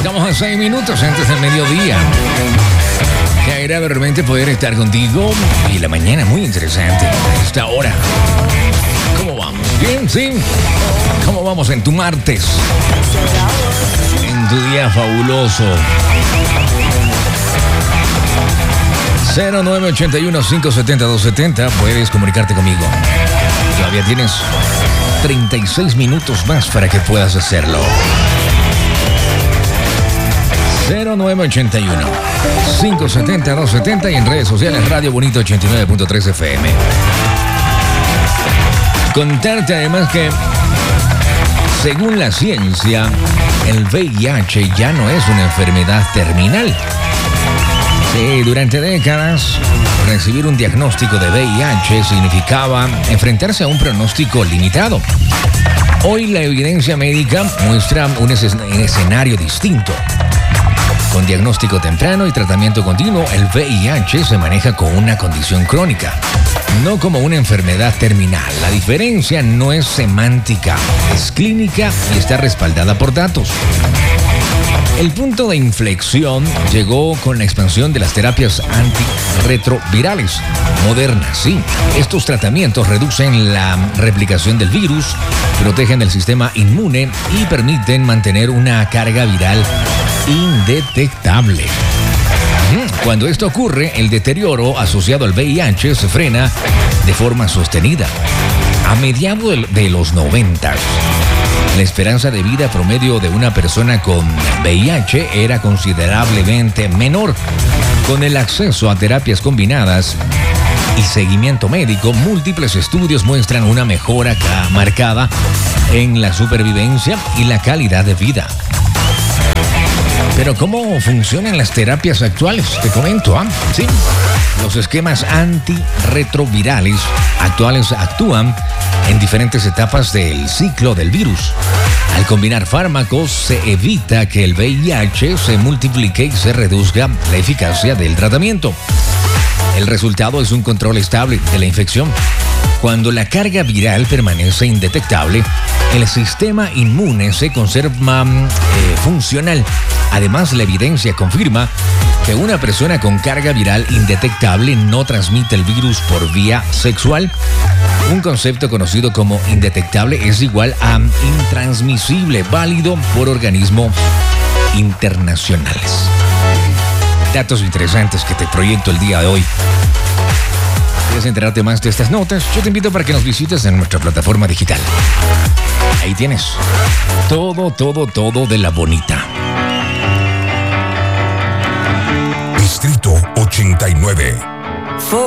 Estamos a 6 minutos antes del mediodía. Qué agradable realmente poder estar contigo. Y la mañana muy interesante a esta hora. ¿Cómo vamos? ¿Bien? ¿Sí? ¿Cómo vamos en tu martes? En tu día fabuloso. 0981-570-270. Puedes comunicarte conmigo. Todavía tienes 36 minutos más para que puedas hacerlo. 0981-570-270 y en redes sociales Radio Bonito 89.3 FM. Contarte además que, según la ciencia, el VIH ya no es una enfermedad terminal. Sí, durante décadas, recibir un diagnóstico de VIH significaba enfrentarse a un pronóstico limitado. Hoy la evidencia médica muestra un escenario distinto. Con diagnóstico temprano y tratamiento continuo, el VIH se maneja como una condición crónica, no como una enfermedad terminal. La diferencia no es semántica, es clínica y está respaldada por datos. El punto de inflexión llegó con la expansión de las terapias antirretrovirales modernas. Sí, estos tratamientos reducen la replicación del virus, protegen el sistema inmune y permiten mantener una carga viral indetectable. Cuando esto ocurre, el deterioro asociado al VIH se frena de forma sostenida. A mediados de los 90, la esperanza de vida promedio de una persona con VIH era considerablemente menor. Con el acceso a terapias combinadas y seguimiento médico, múltiples estudios muestran una mejora marcada en la supervivencia y la calidad de vida. Pero ¿cómo funcionan las terapias actuales? Te comento, Sí. Los esquemas antirretrovirales actuales actúan en diferentes etapas del ciclo del virus. Al combinar fármacos se evita que el VIH se multiplique y se reduzca la eficacia del tratamiento. El resultado es un control estable de la infección. Cuando la carga viral permanece indetectable, el sistema inmune se conserva funcional. Además, la evidencia confirma que una persona con carga viral indetectable no transmite el virus por vía sexual. Un concepto conocido como indetectable es igual a intransmisible, válido por organismos internacionales. Datos interesantes que te proyecto el día de hoy. ¿Quieres enterarte más de estas notas? Yo te invito para que nos visites en nuestra plataforma digital. Ahí tienes todo de la bonita. Distrito 89.